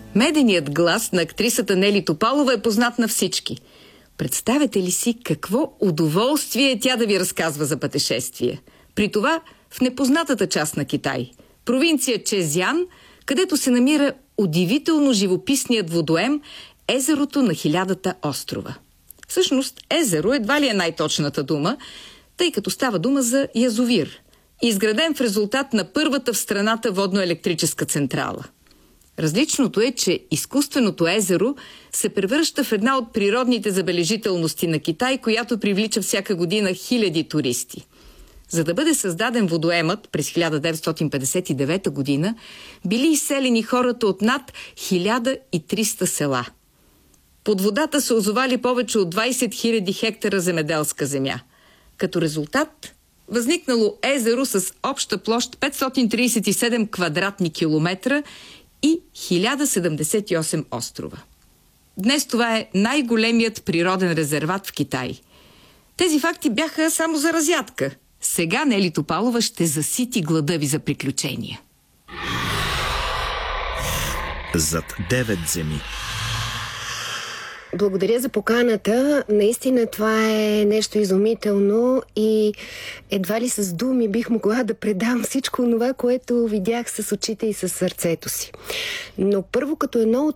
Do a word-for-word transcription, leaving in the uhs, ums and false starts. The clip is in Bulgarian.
Меденият глас на актрисата Нели Топалова е познат на всички. Представете ли си какво удоволствие е тя да ви разказва за пътешествие? При това в непознатата част на Китай, провинция Чезян, където се намира удивително живописният водоем езерото на хилядата острова. Всъщност езеро едва ли е най-точната дума, тъй като става дума за язовир, изграден в резултат на първата в страната водно-електрическа централа. Различното е, че изкуственото езеро се превръща в една от природните забележителности на Китай, която привлича всяка година хиляди туристи. За да бъде създаден водоемът през хиляда деветстотин петдесет и девета година, били изселени хората от над хиляда и триста села. Под водата се озовали повече от двайсет хиляди хектара земеделска земя. Като резултат възникнало езеро с обща площ петстотин трийсет и седем квадратни километра и хиляда седемдесет и осем острова. Днес това е най-големият природен резерват в Китай. Тези факти бяха само за разядка. Сега Нели Топалова ще засити глада ви за приключения. Зад девет земи. Благодаря за поканата. Наистина това е нещо изумително и едва ли с думи бих могла да предам всичко това, което видях с очите и с сърцето си. Но първо, като едно от